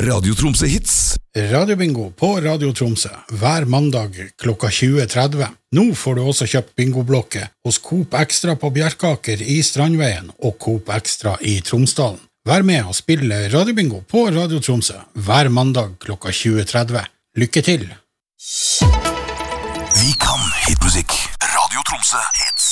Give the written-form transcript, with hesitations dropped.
Radio Tromsø Hits. Radiobingo på Radio Tromsø hver mandag klokka 20.30. Nå får du også kjøpt bingoblokke hos Coop Extra på Bjerkaker i Strandveien og Coop Extra i Tromsdalen. Vær med og spille Radiobingo på Radio Tromsø hver mandag klokka 20.30. Lykke til! Vi kan hitmusikk. Radio Tromsø Hits.